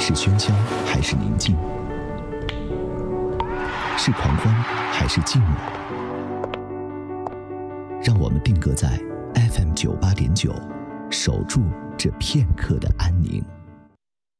是喧嚣还是宁静？是狂欢还是静默？让我们定格在 FM 98.9，守住这片刻的安宁。